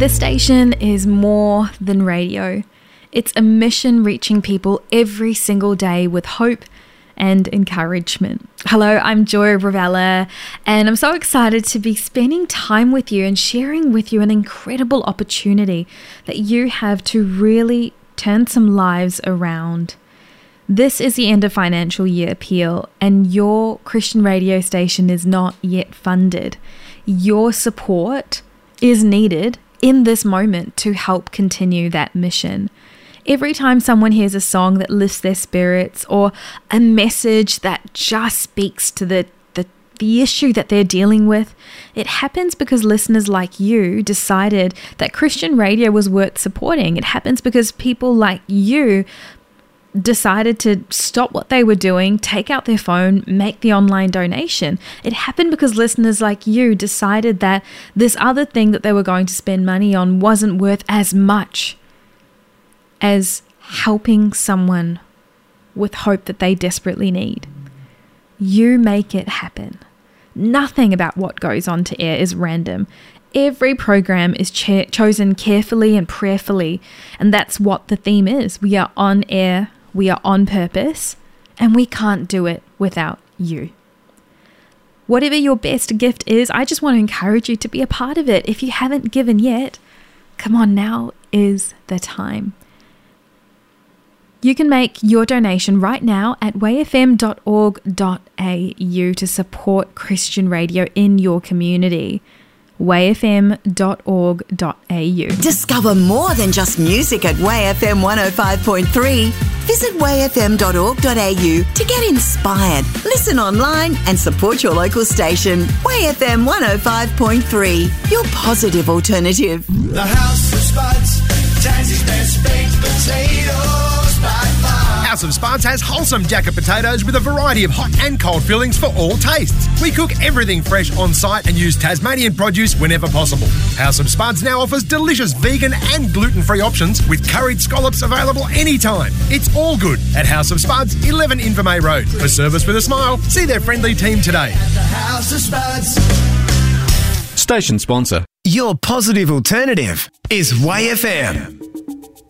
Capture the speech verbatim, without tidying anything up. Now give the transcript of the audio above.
This station is more than radio. It's a mission reaching people every single day with hope and encouragement. Hello, I'm Joy Ravella, and I'm so excited to be spending time with you and sharing with you an incredible opportunity that you have to really turn some lives around. This is the end of financial year appeal, and your Christian radio station is not yet funded. Your support is needed in this moment to help continue that mission. Every time someone hears a song that lifts their spirits or a message that just speaks to the, the, the issue that they're dealing with, it happens because listeners like you decided that Christian radio was worth supporting. It happens because people like you decided to stop what they were doing, take out their phone, make the online donation. It happened because listeners like you decided that this other thing that they were going to spend money on wasn't worth as much as helping someone with hope that they desperately need. You make it happen. Nothing about what goes on to air is random. Every program is cho- chosen carefully and prayerfully, and that's what the theme is. We are on air, we are on purpose, and we can't do it without you. Whatever your best gift is, I just want to encourage you to be a part of it. If you haven't given yet, come on, now is the time. You can make your donation right now at way f m dot org dot a u to support Christian radio in your community. way f m dot org dot a u. Discover more than just music at Way F M one oh five point three. Visit way f m dot org dot a u to get inspired, listen online and support your local station. Way F M one oh five point three, your positive alternative. The House of Spuds, Tassie's best baked potatoes by far. House of Spuds has wholesome jacket potatoes with a variety of hot and cold fillings for all tastes. We cook everything fresh on site and use Tasmanian produce whenever possible. House of Spuds now offers delicious vegan and gluten-free options with curried scallops available anytime. It's all good at House of Spuds, eleven Invermay Road. For service with a smile, see their friendly team today. At the House of Spuds. Station sponsor. Your positive alternative is Way F M.